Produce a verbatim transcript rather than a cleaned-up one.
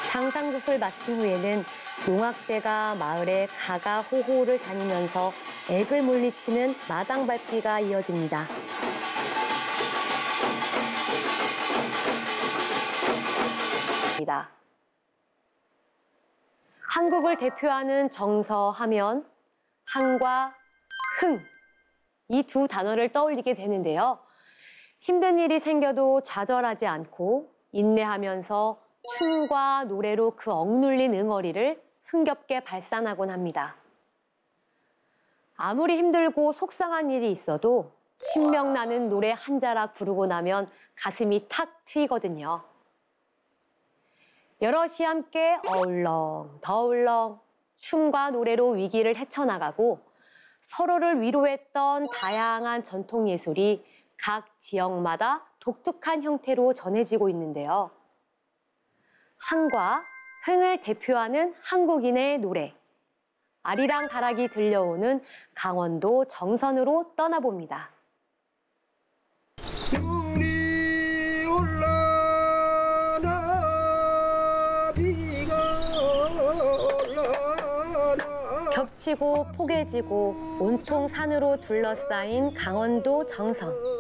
상상굿을 마친 후에는 농악대가 마을의 가가호호를 다니면서 액을 물리치는 마당 밟기가 이어집니다. 한국을 대표하는 정서 하면 한과 흥, 이 두 단어를 떠올리게 되는데요. 힘든 일이 생겨도 좌절하지 않고 인내하면서 춤과 노래로 그 억눌린 응어리를 흥겹게 발산하곤 합니다. 아무리 힘들고 속상한 일이 있어도 신명나는 노래 한 자락 부르고 나면 가슴이 탁 트이거든요. 여럿이 함께 어울렁 더울렁 춤과 노래로 위기를 헤쳐나가고 서로를 위로했던 다양한 전통 예술이 각 지역마다 독특한 형태로 전해지고 있는데요. 한과 흥을 대표하는 한국인의 노래. 아리랑가락이 들려오는 강원도 정선으로 떠나봅니다. 눈이 올라나 비가 올라나 겹치고 포개지고 온통 산으로 둘러싸인 강원도 정선.